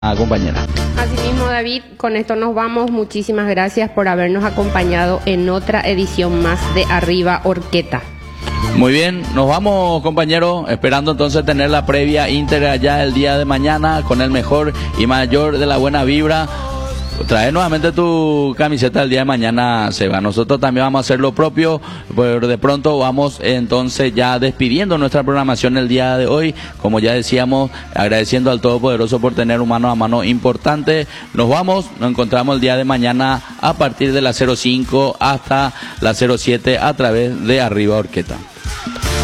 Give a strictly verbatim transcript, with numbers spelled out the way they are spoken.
compañera. Asimismo, David, con esto nos vamos. Muchísimas gracias por habernos acompañado en otra edición más de Arriba Horqueta. Muy bien, nos vamos, compañeros, esperando entonces tener la previa íntegra ya el día de mañana con el mejor y mayor de la buena vibra. Trae nuevamente tu camiseta el día de mañana, Seba. Nosotros también vamos a hacer lo propio, pero de pronto vamos entonces ya despidiendo nuestra programación el día de hoy. Como ya decíamos, agradeciendo al Todopoderoso por tener un mano a mano importante. Nos vamos, nos encontramos el día de mañana a partir de las cero cinco hasta las cero siete a través de Arriba Horqueta.